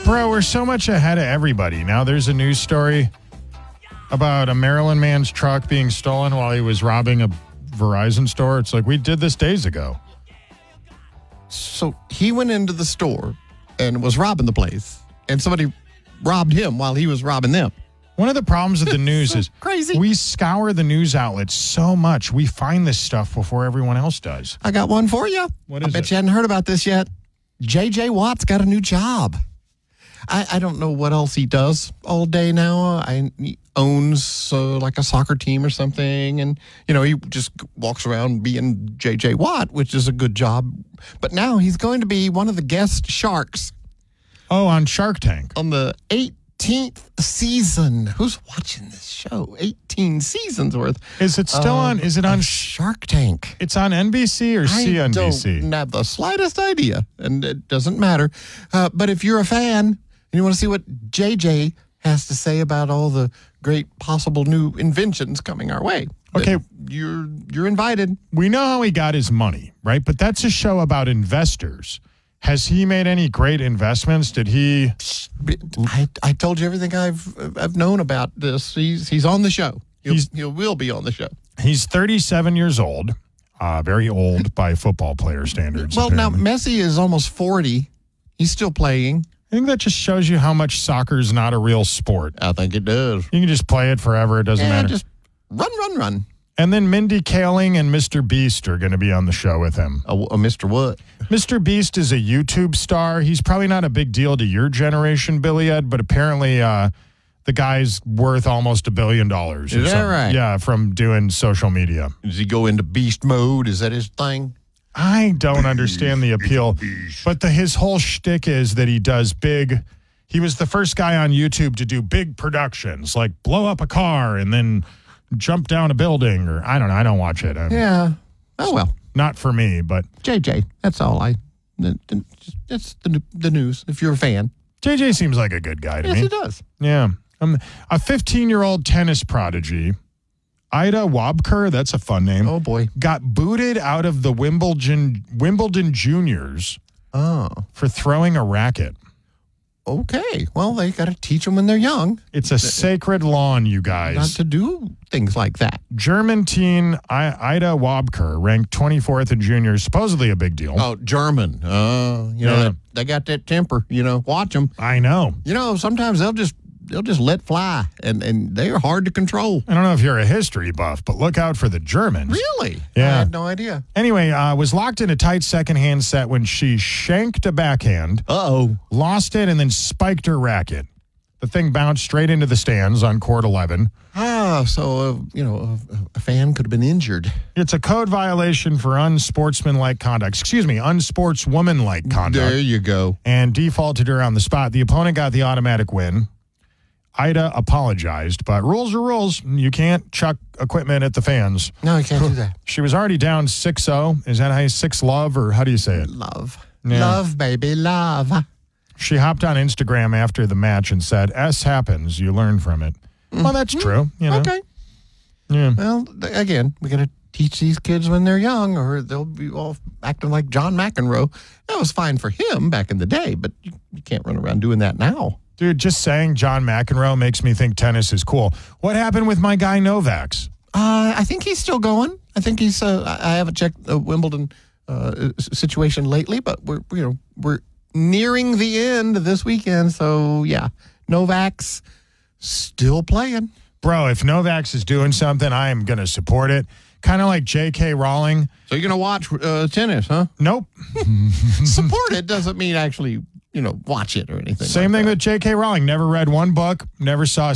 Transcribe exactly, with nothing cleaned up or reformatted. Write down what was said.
Bro, we're so much ahead of everybody. Now there's a news story about a Maryland man's truck being stolen while he was robbing a Verizon store. It's like, we did this days ago. So he went into the store and was robbing the place, and somebody robbed him while he was robbing them. One of the problems with the news so is crazy. We scour the news outlets so much. We find this stuff before everyone else does. I got one for you. What I is bet it? you hadn't heard about this yet. J J. Watt's got a new job. I, I don't know what else he does all day now. I, he owns uh, like a soccer team or something. And, you know, he just walks around being J J. Watt, which is a good job. But now he's going to be one of the guest sharks. Oh, on Shark Tank. On the eighteenth season. Who's watching this show? eighteen seasons worth. Is it still um, on? Is it on? Shark Tank? It's on N B C or C N B C? I don't have the slightest idea, and it doesn't matter. Uh, but if you're a fan and you want to see what J J has to say about all the great possible new inventions coming our way, okay, you're you're invited. We know how he got his money, right? But that's a show about investors. Has he made any great investments? Did he? I, I told you everything I've I've known about this. He's he's on the show. He'll, He's- he will be on the show. He's thirty-seven years old. Uh, very old by football player standards. Well, apparently. now Messi is almost forty. He's still playing. I think that just shows you how much soccer is not a real sport. I think it does. You can just play it forever. It doesn't Yeah, matter. just run, run, run. And then Mindy Kaling and Mister Beast are going to be on the show with him. A, a Mister What? Mister Beast is a YouTube star. He's probably not a big deal to your generation, Billy Ed, but apparently uh, the guy's worth almost a billion dollars. or Is that something. right? Yeah, from doing social media. Does he go into beast mode? Is that his thing? I don't understand the appeal, but the, his whole shtick is that he does big. He was the first guy on YouTube to do big productions, like blow up a car and then jump down a building, or I don't know. I don't watch it. I'm, Yeah. Oh, well. Not for me, but J J, that's all I... That's the, the news, if you're a fan. J J seems like a good guy to Yes, me. he does. Yeah. Um, a fifteen-year-old tennis prodigy, Ida Wobker, that's a fun name, Oh, boy. got booted out of the Wimbledon Wimbledon Juniors Oh. for throwing a racket. Okay. Well, they got to teach them when they're young It's a sacred lawn, you not guys. to do things like that. German teen I- Ida Wobker ranked twenty-fourth in juniors, supposedly a big deal. Oh, German. Uh, you know, Yeah. they, they got that temper, you know. Watch them. I know. You know, sometimes they'll just they'll just let fly, and, and they're hard to control. I don't know if you're a history buff, but look out for the Germans. Really? Yeah. I had no idea. Anyway, uh, was locked in a tight second-hand set when she shanked a backhand, Uh-oh. lost it, and then spiked her racket. The thing bounced straight into the stands on court eleven. Ah, so, uh, you know, a, a fan could have been injured. It's a code violation for unsportsmanlike conduct. Excuse me, unsportswomanlike conduct. There you go. And defaulted her on the spot. The opponent got the automatic win. Ida apologized, but rules are rules. You can't chuck equipment at the fans. No, you can't do that. She was already down six oh. Is that how you six love, or how do you say it? Love. Yeah. Love, baby, love. She hopped on Instagram after the match and said, S happens, you learn from it. Well, that's true. You know? Okay. Yeah. Well, th- again, we got to teach these kids when they're young, or they'll be all acting like John McEnroe. That was fine for him back in the day, but you, you can't run around doing that now. Dude, just saying John McEnroe makes me think tennis is cool. What happened with my guy Novak's? Uh, I think he's still going. I think he's. Uh, I I haven't checked the Wimbledon uh, s- situation lately, but we're you know we're nearing the end this weekend. So yeah, Novak's still playing. Bro, if Novak's is doing something, I am going to support it. Kind of like J K. Rowling. So you're gonna watch uh, tennis, huh? Nope. Support it doesn't mean actually you know watch it or anything. Same like thing that. with J K. Rowling. Never read one book, never saw a